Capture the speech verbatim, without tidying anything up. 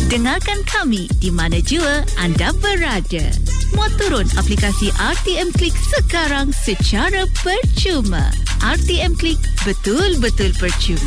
Dengarkan kami di mana jua anda berada. Muat turun aplikasi R T M Klik sekarang secara percuma. R T M Klik, betul-betul percuma.